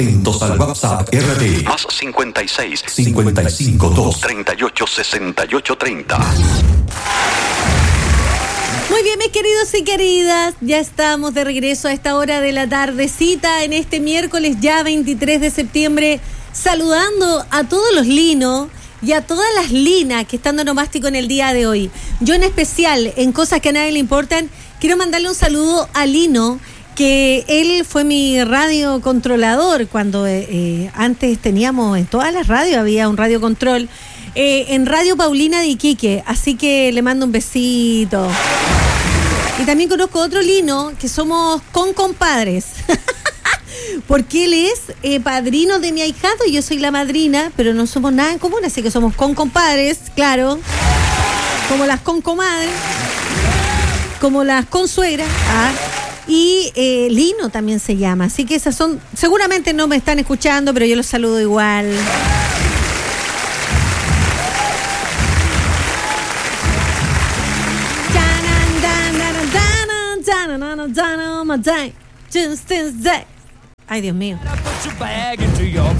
Atentos al WhatsApp RD. Más 56 55 2 38 68 30. Muy bien, mis queridos y queridas, ya estamos de regreso a esta hora de la tardecita en este miércoles ya 23 de septiembre, saludando a todos los linos y a todas las linas que están dando onomástico en el día de hoy. Yo en especial, en cosas que a nadie le importan, quiero mandarle un saludo a Lino, que él fue mi radiocontrolador cuando antes teníamos, en todas las radios había un radiocontrol, en Radio Paulina de Iquique, así que le mando un besito. Y también conozco otro Lino, que somos compadres, porque él es padrino de mi ahijado y yo soy la madrina, pero no somos nada en común, así que somos compadres, claro, como las comadres, como las consuegras, y Lino también se llama, así que esas son, seguramente no me están escuchando, pero yo los saludo igual. Ay, Dios mío.